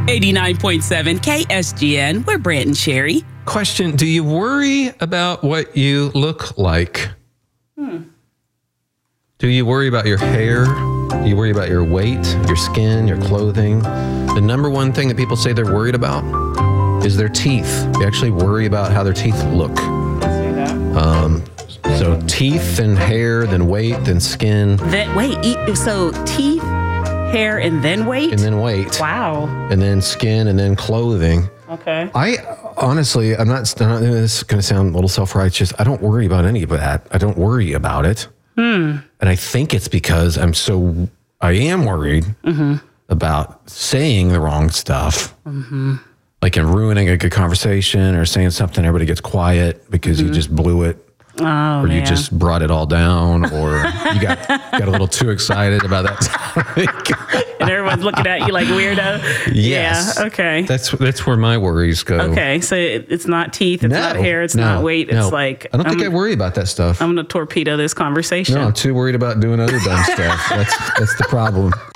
89.7 KSGN. We're Brant and Sherry. Question, do you worry about what you look like? Do you worry about your hair? Do you worry about your weight, your skin, your clothing? The number one thing that people say they're worried about is their teeth. They actually worry about how their teeth look. So teeth and hair, then weight, then skin. So teeth, hair, and then weight? And then weight. Wow. And then skin, and then clothing. Okay. I honestly, this is going to sound a little self-righteous. I don't worry about any of that. I don't worry about it. And I think it's because I am worried about saying the wrong stuff. Like in ruining a good conversation or saying something, everybody gets quiet because you just blew it. Oh, or you just brought it all down, or you got a little too excited about that topic. And everyone's looking at you like weirdo. Yes. Yeah, okay. That's where my worries go. Okay, so it's not teeth, it's not hair, it's not weight. It's like... I don't think I worry about that stuff. I'm going to torpedo this conversation. No, I'm too worried about doing other dumb stuff. That's the problem.